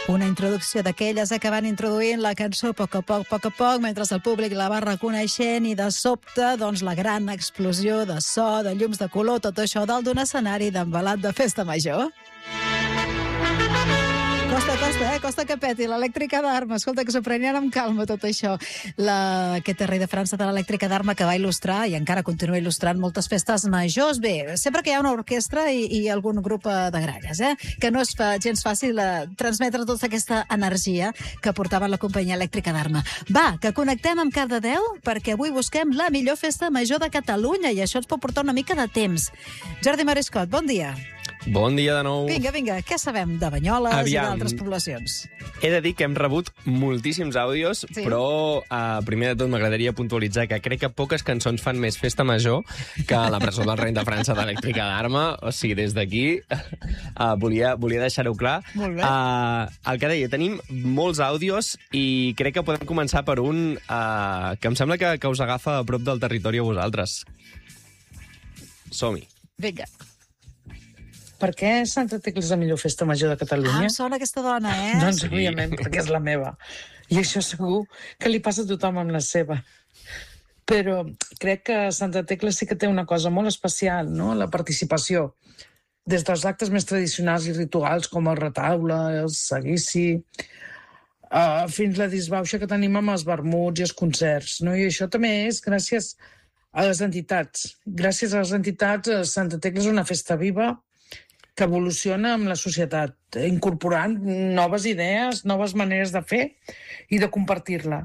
Una introducció d'aquelles que van introduint la cançó a poc a poc, mentre el públic la va reconeixent i de sobte, doncs, la gran explosió de so, de llums de color, tot això dalt d'un escenari d'envelat de festa major. Costa que peti, l'elèctrica d'Arma. Escolta, que s'ho prenien amb calma, tot això. Aquest rei de França de l'elèctrica d'Arma que va il·lustrar i encara continua il·lustrant moltes festes majors. Bé, sempre que hi ha una orquestra i algun grup de gralles, que no és gens fàcil transmetre tota aquesta energia que portava la companyia elèctrica d'Arma. Va, que connectem amb Cardedeu perquè avui busquem la millor festa major de Catalunya i això ens pot portar una mica de temps. Jordi Marescot, bon dia. Bon dia de nou. Vinga, què sabem de Banyoles i d'altres poblacions? He de dir que hem rebut moltíssims àudios, sí? Però primer de tot m'agradaria puntualitzar que crec que poques cançons fan més festa major que la presó del rei de França d'elèctrica d'Arma. O sigui, des d'aquí volia deixar-ho clar. Molt bé. El que deia, tenim molts àudios i crec que podem començar per un que em sembla que us agafa a prop del territori a vosaltres. Som-hi. Vinga. Per què Santa Tecla és la millor festa major de Catalunya? Em sona aquesta dona, Doncs, òbviament, perquè és la meva. I això segur que li passa a tothom amb la seva. Però crec que Santa Tecla sí que té una cosa molt especial, no? La participació. Des dels actes més tradicionals i rituals, com el retaule, el seguici, fins la disbauxa que tenim amb els vermuts i els concerts, no? I això també és gràcies a les entitats. Gràcies a les entitats, Santa Tecla és una festa viva que evoluciona amb la societat, incorporant noves idees, noves maneres de fer i de compartir-la.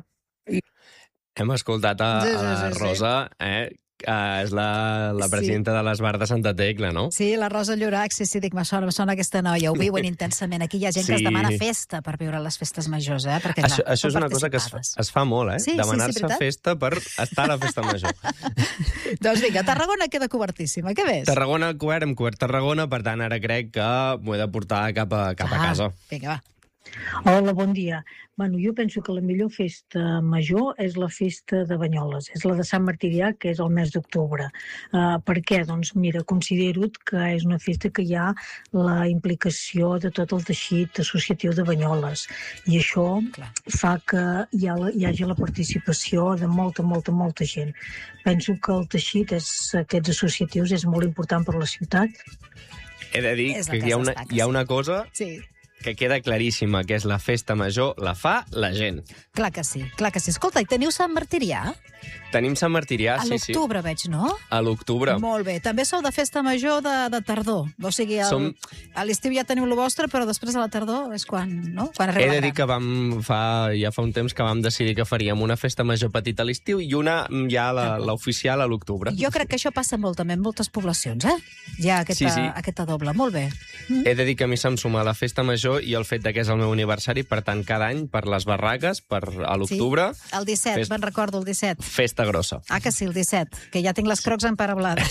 Hem escoltat a Rosa, és la presidenta de l'Esbar de Santa Tecla, no? Sí, la Rosa Llorach, sí, dic, me sona aquesta noia, ho viuen intensament. Aquí hi ha gent que es demana festa per viure les festes majors, perquè clar, això és una cosa que es fa molt, Sí, demanar-se festa per estar a la festa major. Doncs vinga, Tarragona queda cobertíssima, què ves? Tarragona hem cobert Tarragona, per tant ara crec que m'ho he de portar cap a casa. Vinga, va. Hola, bon dia. Bueno, jo penso que la millor festa major és la festa de Banyoles, és la de Sant Martirià, que és el mes d'octubre. Per què? Doncs mira, considero que és una festa que hi ha la implicació de tot el teixit associatiu de Banyoles i això fa que hi hagi la participació de molta gent. Penso que el teixit aquests associatius és molt important per la ciutat. He de dir que hi ha una cosa que queda claríssima, que és la festa major, la fa la gent. Clar que sí. Escolta, i teniu Sant Martirià? Tenim Sant Martirià, sí. A l'octubre veig, no? A l'octubre. Molt bé. També sou de festa major de tardor. O sigui, a l'estiu ja teniu el vostre, però després a la tardor és quan, no? Quan arriba la gran. He de dir que ja fa un temps que vam decidir que faríem una festa major petita a l'estiu i una ja l'oficial a l'octubre. Jo crec que això passa molt també en moltes poblacions, Hi ha aquesta doble. Molt bé. He de dir que a mi se'm suma la festa major i el fet que és el meu aniversari, per tant, cada any, per les barraques, a l'octubre... Sí, el 17, me'n recordo, el 17. Festa grossa. Ah, que sí, el 17, que ja tinc les crocs emparablades.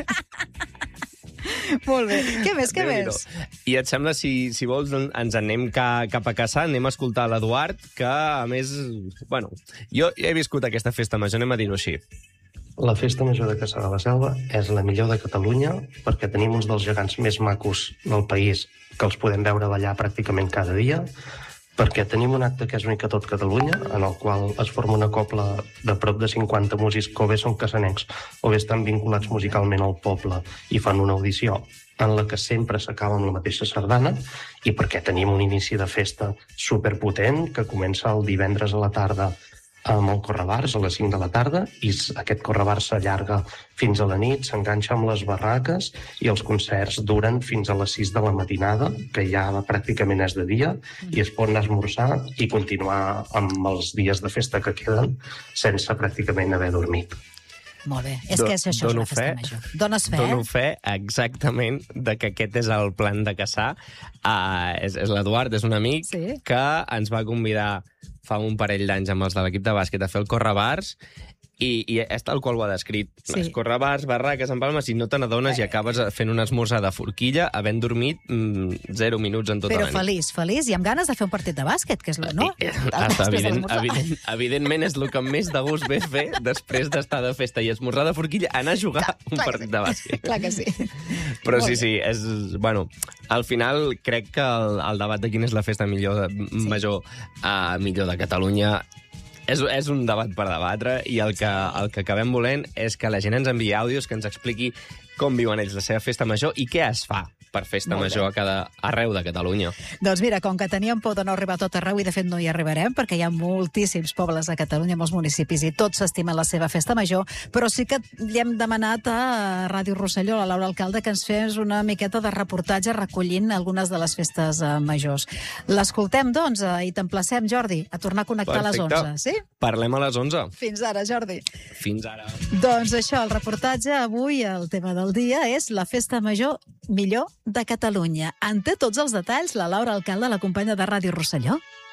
Molt bé. Què més? I et sembla, si vols, ens anem cap a Cassà, anem a escoltar l'Eduard, que, a més, bueno, jo he viscut aquesta festa major, anem a dir-ho així. La festa major de Cassà de la Selva és la millor de Catalunya perquè tenim uns dels gegants més macos del país que els podem veure ballar pràcticament cada dia, perquè tenim un acte que és únic a tot Catalunya, en el qual es forma una cobla de prop de 50 músics que o bé són cassanencs o bé estan vinculats musicalment al poble i fan una audició en la que sempre s'acaba amb la mateixa sardana i perquè tenim un inici de festa superpotent que comença el divendres a la tarda amb el correbars a les 5 de la tarda i aquest correbars s'allarga fins a la nit, s'enganxa amb les barraques i els concerts duren fins a les 6 de la matinada, que ja pràcticament és de dia, i es pot anar a esmorzar i continuar amb els dies de festa que queden sense pràcticament haver dormit. Molt bé, és que això és una festa major. Dones fe, Dono fe exactament de que aquest és el plan de Cassà. És l'Eduard, és un amic que ens va convidar fa un parell d'anys amb els de l'equip de bàsquet a fer el correbars I és tal qual ho ha descrit. Sí. Escorre bars, barraques, empalmes, i no te n'adones i acabes fent un esmorzar de forquilla havent dormit 0 minuts en tota Però la nit. feliç, i amb ganes de fer un partit de bàsquet, que és no? Evidentment és el que més de gust ve fer després d'estar de festa i esmorzar de forquilla, anar a jugar un partit de bàsquet. Clar que sí. Però sí, és... Bueno, al final crec que el debat de quina és la festa major de Catalunya és un debat per debatre i el que acabem volent és que la gent ens enviï àudios que ens expliqui com viuen ells la seva festa major i què es fa per festa major arreu de Catalunya. Doncs mira, com que teníem por de no arribar a tot arreu, i de fet no hi arribarem, perquè hi ha moltíssims pobles a Catalunya, molts municipis, i tots s'estimen la seva festa major, però sí que li hem demanat a Ràdio Rosselló, a la Laura Alcalde, que ens fes una miqueta de reportatge recollint algunes de les festes majors. L'escoltem, doncs, i t'emplacem, Jordi, a tornar a connectar a les 11, sí? Parlem a les 11. Fins ara, Jordi. Fins ara. Doncs això, el reportatge avui, el tema del dia, és la festa major millor de Catalunya. En té tots els detalls la Laura Alcalde, la companya de Ràdio Rosselló.